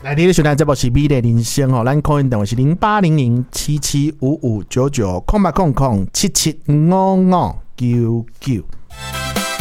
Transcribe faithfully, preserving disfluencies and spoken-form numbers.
来，你的收听这部是美丽人生吼，咱 call in 电话是零八零零七七五五九九，空八空空七七五五九九。